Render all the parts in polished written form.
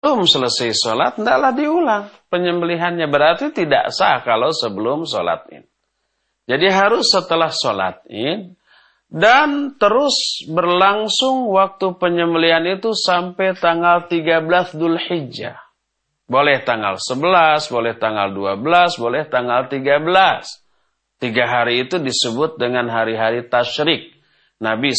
sebelum selesai sholat, hendaklah diulang penyembelihannya. Berarti tidak sah kalau sebelum sholat id. Jadi harus setelah sholat id, dan terus berlangsung waktu penyembelihan itu sampai tanggal 13 Dzulhijjah. Boleh tanggal 11, boleh tanggal 12, boleh tanggal 13. 3 hari itu disebut dengan hari-hari tasyrik. Nabi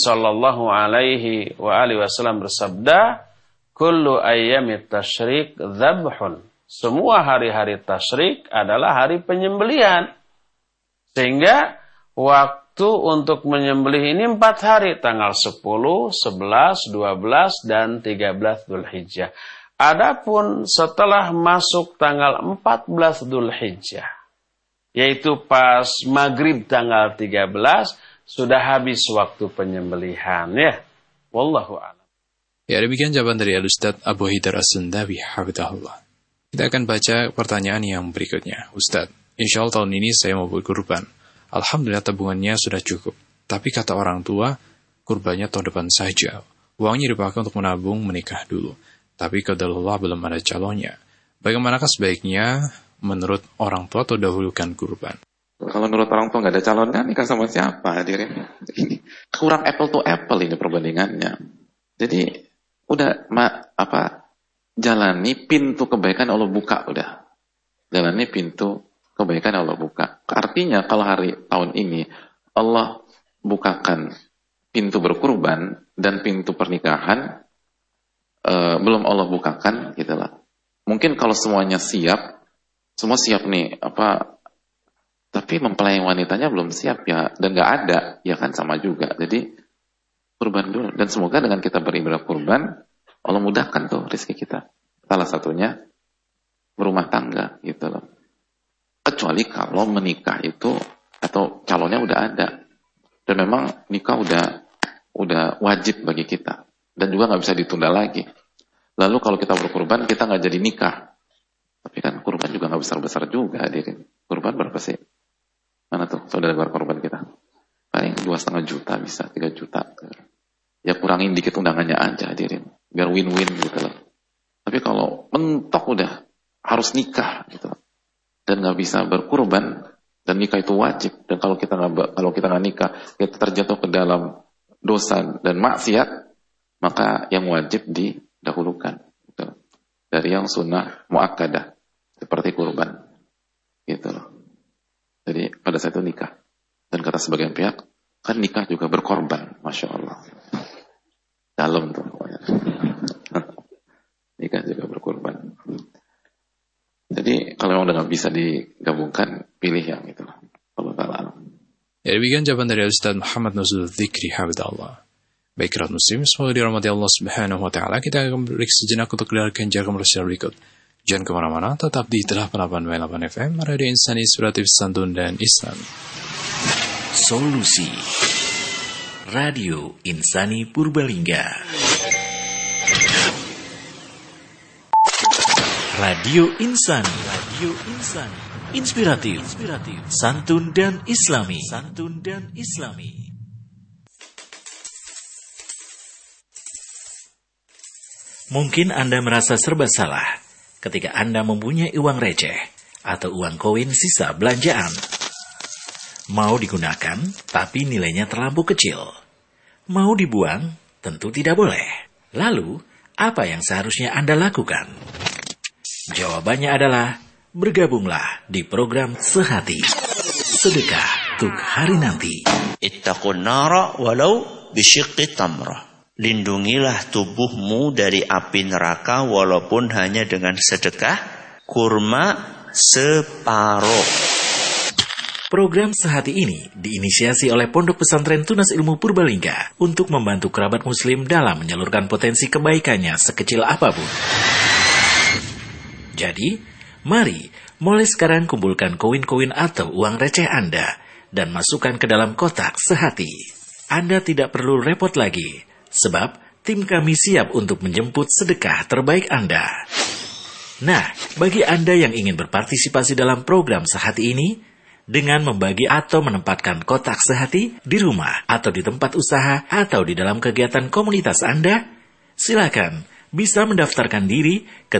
SAW bersabda, kullu ayyamit tasyrik dzabhun. Semua hari-hari tasyrik adalah hari penyembelihan. Sehingga waktu untuk menyembelih ini 4 hari. Tanggal 10, 11, 12, dan 13 Dzulhijjah. Adapun setelah masuk tanggal 14 Dzulhijjah, yaitu pas maghrib tanggal 13, sudah habis waktu penyembelihan. Ya, wallahu a'lam. Ya, demikian jawaban dari Al-Ustadz Abu Haidar As-Sundawi, hafidhahullah. Kita akan baca pertanyaan yang berikutnya. Ustadz, insya Allah tahun ini saya mau berkurban. Alhamdulillah tabungannya sudah cukup. Tapi kata orang tua, kurbannya tahun depan saja. Uangnya dipakai untuk menabung menikah dulu. Tapi qadarullah belum ada calonnya. Bagaimanakah sebaiknya menurut orang tua atau dahulukan kurban? Kalau menurut orang tua nggak ada calonnya, nikah sama siapa hadirin? Ini kurang apple to apple ini perbandingannya. Jadi udah jalani pintu kebaikan Allah buka udah. Jalani pintu kebaikan Allah buka. Artinya kalau tahun ini Allah bukakan pintu berkurban dan pintu pernikahan, belum Allah bukakan gitu lah. Mungkin kalau semuanya siap, semua siap nih tapi mempelai wanitanya belum siap ya, dan nggak ada, ya kan sama juga. Jadi kurban dulu, dan semoga dengan kita beribadah kurban Allah mudahkan tuh rezeki kita. Salah satunya berumah tangga gitu loh. Kecuali kalau menikah itu atau calonnya udah ada dan memang nikah udah wajib bagi kita dan juga nggak bisa ditunda lagi. Lalu kalau kita berkurban kita nggak jadi nikah, tapi kan kurban juga nggak besar-besar juga hadirin. Kurban berapa sih? Mana tuh saudara kurban kita? Paling 2,5 juta bisa, 3 juta. Ya kurangin dikit undangannya aja hadirin, biar win-win gitu loh. Tapi kalau mentok udah harus nikah gitu loh, dan nggak bisa berkurban, dan nikah itu wajib, dan kalau kita nggak nikah kita terjatuh ke dalam dosa dan maksiat, maka yang wajib didahulukan gitu, dari yang sunnah muakkadah seperti kurban gitu loh. Jadi pada saat itu nikah, dan kata sebagian pihak kan nikah juga berkorban, masya Allah, dalam tuh nikah juga berkorban. Jadi kalau memang udah nggak bisa digabungkan, pilih yang itu. Allah Ta'ala. Ya, demikian jawaban dari Ustaz Muhammad Nuzul Dzikri, hafidhahullah. Baik, rakyat muslim, semoga dirahmati Allah Subhanahu wa Ta'ala. Kita akan break sejenak untuk dengarkan jaga komersial berikut. Jangan kemana-mana, tetap di 88.8 FM, Radio Insani Inspiratif Santun dan Islam. Solusi Radio Insani Purbalingga. Radio Insani, inspiratif, santun dan islami. Mungkin Anda merasa serba salah ketika Anda mempunyai uang receh atau uang koin sisa belanjaan. Mau digunakan, tapi nilainya terlampau kecil. Mau dibuang, tentu tidak boleh. Lalu, apa yang seharusnya Anda lakukan? Jawabannya adalah, bergabunglah di program Sehati, sedekah untuk hari nanti. Ittaqun nara walau bisyiqqi tamrah. Lindungilah tubuhmu dari api neraka walaupun hanya dengan sedekah kurma separuh. Program Sehati ini diinisiasi oleh Pondok Pesantren Tunas Ilmu Purbalingga untuk membantu kerabat muslim dalam menyalurkan potensi kebaikannya sekecil apapun. Jadi, mari mulai sekarang kumpulkan koin-koin atau uang receh Anda dan masukkan ke dalam kotak Sehati. Anda tidak perlu repot lagi, sebab tim kami siap untuk menjemput sedekah terbaik Anda. Nah, bagi Anda yang ingin berpartisipasi dalam program Sehati ini, dengan membagi atau menempatkan kotak Sehati di rumah atau di tempat usaha atau di dalam kegiatan komunitas Anda, silakan bisa mendaftarkan diri ke